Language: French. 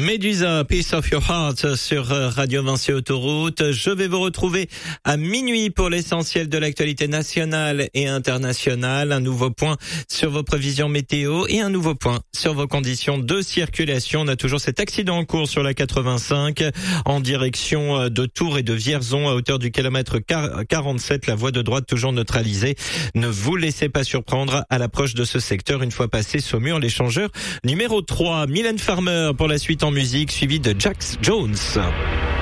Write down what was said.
Médusa, Piece of Your Heart sur Radio Vinci Autoroute. Je vais vous retrouver à minuit pour l'essentiel de l'actualité nationale et internationale. Un nouveau point sur vos prévisions météo et un nouveau point sur vos conditions de circulation. On a toujours cet accident en cours sur la 85 en direction de Tours et de Vierzon à hauteur du kilomètre 47. La voie de droite toujours neutralisée. Ne vous laissez pas surprendre à l'approche de ce secteur une fois passé Saumur l'échangeur numéro 3. Mylène Farmer pour la suite en musique, suivi de Jax Jones.